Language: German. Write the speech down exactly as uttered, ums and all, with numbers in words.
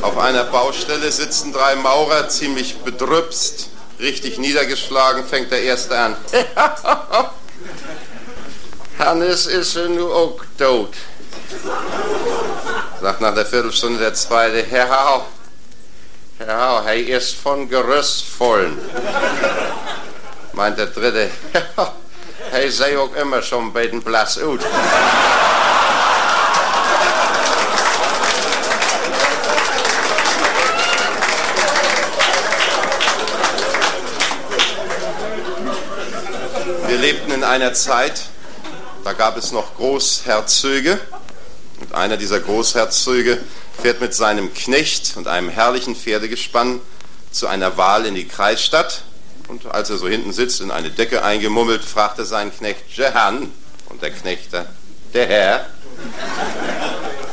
Auf einer Baustelle sitzen drei Maurer, ziemlich bedrüpst, richtig niedergeschlagen, fängt der Erste an. Hannes ist nu auch tot. Sagt nach der Viertelstunde der Zweite, Herr Hau, Herr Hau, er ist von Gerüst vollen. Meint der Dritte, er sei auch immer schon bei den Blass ut. Wir lebten in einer Zeit, da gab es noch Großherzöge. Und einer dieser Großherzöge fährt mit seinem Knecht und einem herrlichen Pferdegespann zu einer Wahl in die Kreisstadt. Und als er so hinten sitzt, in eine Decke eingemummelt, fragt er seinen Knecht, Jehan. Und der Knecht, der Herr.